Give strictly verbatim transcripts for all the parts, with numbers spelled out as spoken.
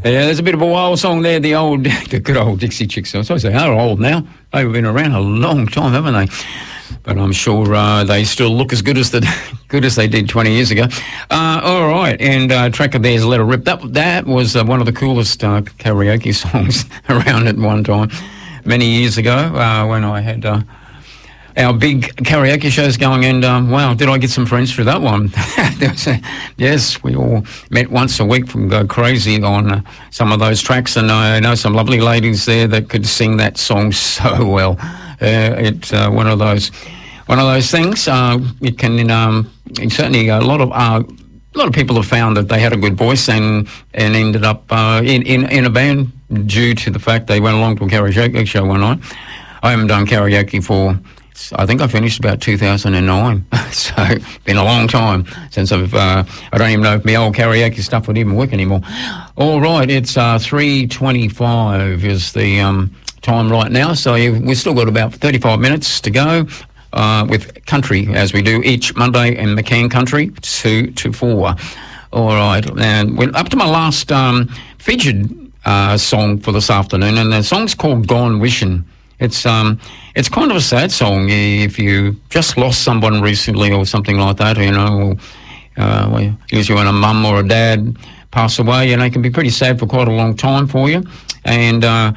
Yeah, there's a bit of a wild song there, the old, the good old Dixie Chicks. I suppose they are old now. They've been around a long time, haven't they? But I'm sure uh, they still look as good as the good as they did twenty years ago. Uh, all right, and uh, track of theirs, Let It Rip. That that was uh, one of the coolest uh, karaoke songs around at one time, many years ago uh, when I had uh, our big karaoke shows going. And um, wow, did I get some friends through that one? There was a, yes, we all met once a week and go crazy on uh, some of those tracks. And I know some lovely ladies there that could sing that song so well. Uh, it's uh, one of those, one of those things. Uh, it can um, certainly a lot of uh, a lot of people have found that they had a good voice and and ended up uh, in, in in a band due to the fact they went along to a karaoke show one night. I haven't done karaoke for, I think I finished about two thousand nine, so it's been a long time since I've. Uh, I don't even know if my old karaoke stuff would even work anymore. All right, it's uh, three twenty-five is the um, time right now, so we've still got about thirty-five minutes to go uh, with country, as we do each Monday in McCann Country, two to four. All right, and we're up to my last um, featured uh, song for this afternoon, and the song's called Gone Wishing. It's um, it's kind of a sad song if you just lost someone recently or something like that, you know, or, uh, usually when a mum or a dad pass away, you know, it can be pretty sad for quite a long time for you. And uh,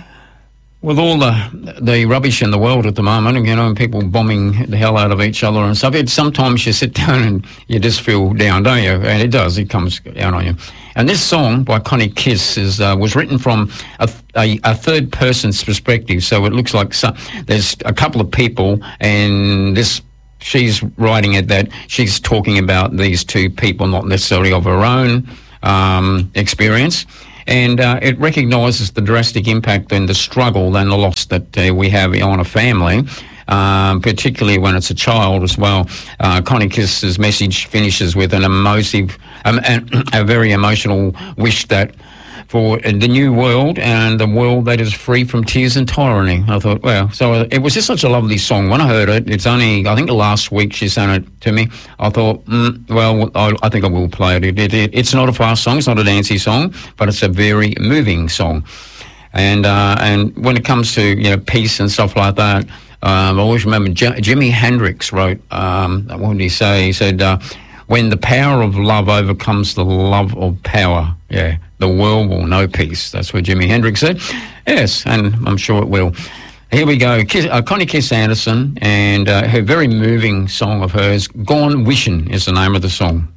with all the the rubbish in the world at the moment, you know, and people bombing the hell out of each other and stuff, it, sometimes you sit down and you just feel down, don't you? And it does, it comes down on you. And this song by Connie Kiss is uh, was written from a, a, a third person's perspective, so it looks like some, there's a couple of people, and this she's writing it that she's talking about these two people, not necessarily of her own um, experience. And uh, it recognises the drastic impact and the struggle and the loss that uh, we have on a family, um, particularly when it's a child as well. Uh, Connie Kiss's message finishes with an emotive, um, a very emotional wish that for the new world and the world that is free from tears and tyranny. I thought, well, so it was just such a lovely song. When I heard it, it's only, I think last week she sent it to me. I thought, mm, well, I, I think I will play it. It, it, it. It's not a fast song, it's not a dancey song, but it's a very moving song. And uh, and when it comes to, you know, peace and stuff like that, um, I always remember J- Jimi Hendrix wrote, um, what did he say? He said, uh, when the power of love overcomes the love of power, yeah, the world will know peace. That's what Jimi Hendrix said. Yes, and I'm sure it will. Here we go. Kiss, uh, Connie Kiss Anderson, and uh, her very moving song of hers, Gone Wishing is the name of the song.